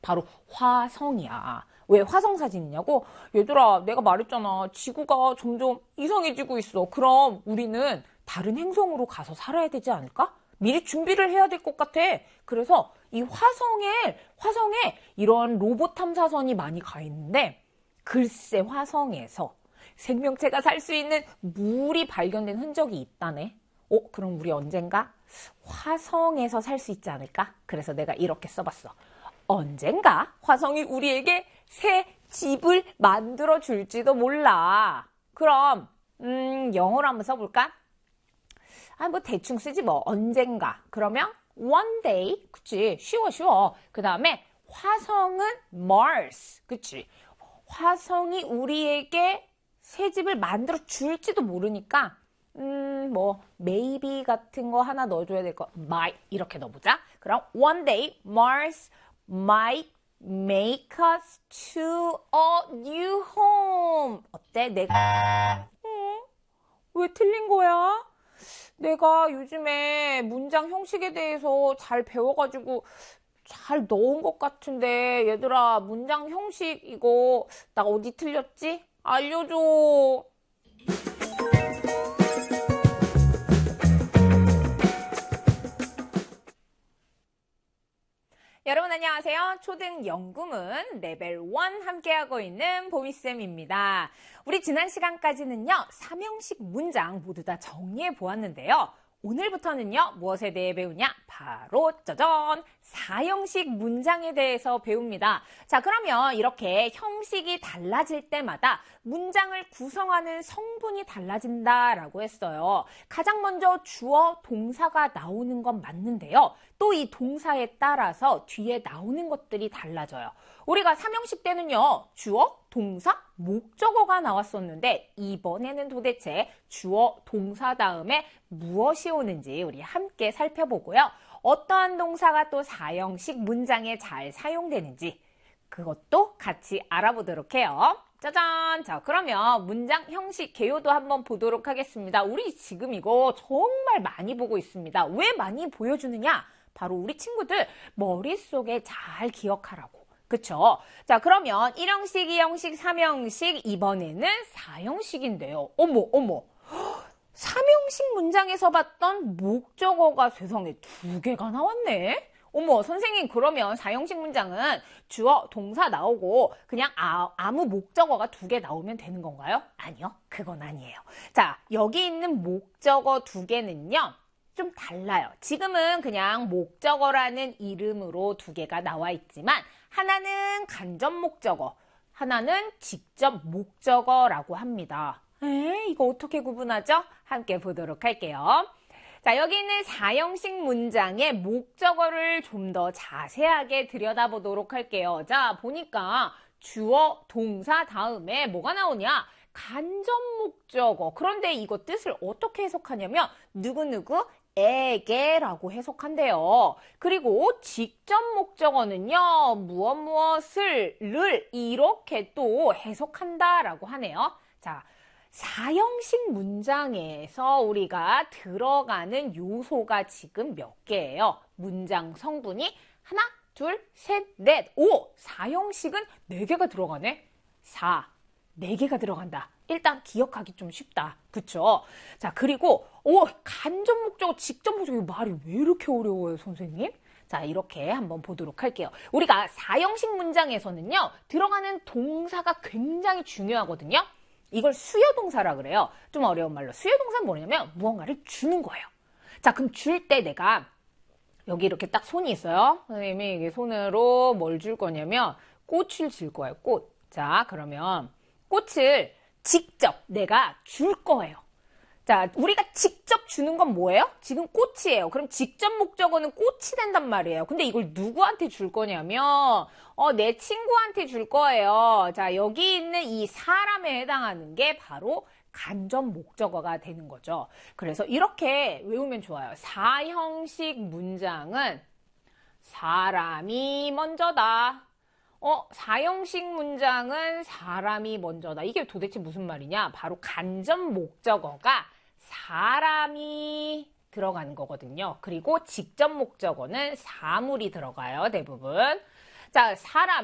바로 화성이야. 왜 화성 사진이냐고? 얘들아, 내가 말했잖아. 지구가 점점 이상해지고 있어. 그럼 우리는 다른 행성으로 가서 살아야 되지 않을까? 미리 준비를 해야 될 것 같아. 그래서 이 화성에 이런 로봇 탐사선이 많이 가 있는데, 글쎄 화성에서 생명체가 살 수 있는 물이 발견된 흔적이 있다네. 그럼 우리 언젠가 화성에서 살 수 있지 않을까? 그래서 내가 이렇게 써봤어. 언젠가 화성이 우리에게 새 집을 만들어 줄지도 몰라. 그럼 영어로 한번 써볼까? 뭐 대충 쓰지 뭐. 언젠가. 그러면 one day. 그치? 쉬워. 그 다음에 화성은 Mars. 그치? 화성이 우리에게 새 집을 만들어 줄지도 모르니까 뭐 maybe 같은 거 하나 넣어줘야 될 거. might 이렇게 넣어보자. 그럼 one day Mars might make us to a new home. 어때? 내가 왜 틀린 거야? 내가 요즘에 문장 형식에 대해서 잘 배워가지고 잘 넣은 것 같은데 얘들아 문장 형식 이거 나 어디 틀렸지? 알려줘. 여러분 안녕하세요. 초등 영구문 레벨 1 함께하고 있는 보미쌤입니다. 우리 지난 시간까지는요. 삼형식 문장 모두 다 정리해 보았는데요. 오늘부터는요. 무엇에 대해 배우냐? 바로 짜잔! 사형식 문장에 대해서 배웁니다. 자, 그러면 이렇게 형식이 달라질 때마다 문장을 구성하는 성분이 달라진다라고 했어요. 가장 먼저 주어, 동사가 나오는 건 맞는데요. 또 이 동사에 따라서 뒤에 나오는 것들이 달라져요. 우리가 삼형식 때는요. 주어, 동사, 목적어가 나왔었는데 이번에는 도대체 주어, 동사 다음에 무엇이 오는지 우리 함께 살펴보고요. 어떠한 동사가 또 사형식 문장에 잘 사용되는지 그것도 같이 알아보도록 해요. 짜잔! 자, 그러면 문장 형식 개요도 한번 보도록 하겠습니다. 우리 지금 이거 정말 많이 보고 있습니다. 왜 많이 보여주느냐? 바로 우리 친구들 머릿속에 잘 기억하라고. 그쵸? 자, 그러면 1형식, 2형식, 3형식, 이번에는 4형식인데요. 어머. 3형식 문장에서 봤던 목적어가 세상에 2개가 나왔네? 어머, 선생님, 그러면 4형식 문장은 주어, 동사 나오고 그냥 아무 목적어가 2개 나오면 되는 건가요? 아니요, 그건 아니에요. 자, 여기 있는 목적어 2개는요. 좀 달라요. 지금은 그냥 목적어라는 이름으로 2개가 나와 있지만 하나는 간접 목적어, 하나는 직접 목적어라고 합니다. 이거 어떻게 구분하죠? 함께 보도록 할게요. 자, 여기 있는 4형식 문장의 목적어를 좀 더 자세하게 들여다보도록 할게요. 자, 보니까 주어, 동사 다음에 뭐가 나오냐? 간접 목적어. 그런데 이거 뜻을 어떻게 해석하냐면 누구누구 에게라고 해석한대요. 그리고 직접 목적어는요. 무엇을 이렇게 또 해석한다라고 하네요. 자, 4형식 문장에서 우리가 들어가는 요소가 지금 몇 개예요? 문장 성분이 하나, 둘, 셋, 넷, 4형식은 4개가 들어가네. 4개가 들어간다. 일단 기억하기 좀 쉽다. 그쵸? 자, 그리고 간접 목적어, 직접 목적어 말이 왜 이렇게 어려워요, 선생님? 자, 이렇게 한번 보도록 할게요. 우리가 4형식 문장에서는요. 들어가는 동사가 굉장히 중요하거든요. 이걸 수요동사라 그래요. 좀 어려운 말로. 수요동사는 뭐냐면 무언가를 주는 거예요. 자, 그럼 줄 때 내가 여기 이렇게 딱 손이 있어요. 선생님이 이게 손으로 뭘 줄 거냐면 꽃을 줄 거예요. 꽃. 자, 그러면 꽃을 직접 내가 줄 거예요. 자, 우리가 직접 주는 건 뭐예요? 지금 꽃이에요. 그럼 직접 목적어는 꽃이 된단 말이에요. 근데 이걸 누구한테 줄 거냐면 내 친구한테 줄 거예요. 자, 여기 있는 이 사람에 해당하는 게 바로 간접 목적어가 되는 거죠. 그래서 이렇게 외우면 좋아요. 4형식 문장은 사람이 먼저다. 4형식 문장은 사람이 먼저다. 이게 도대체 무슨 말이냐? 바로 간접 목적어가 사람이 들어가는 거거든요. 그리고 직접 목적어는 사물이 들어가요, 대부분. 자, 사람.